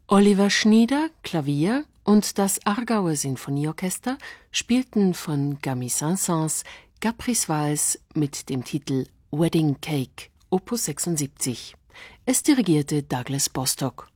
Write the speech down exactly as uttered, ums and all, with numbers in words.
Oliver Schnieder, Klavier, und das Aargauer Sinfonieorchester spielten von Camille Saint-Saëns Caprice Vals mit dem Titel Wedding Cake, Opus sechsundsiebzig. Es dirigierte Douglas Bostock.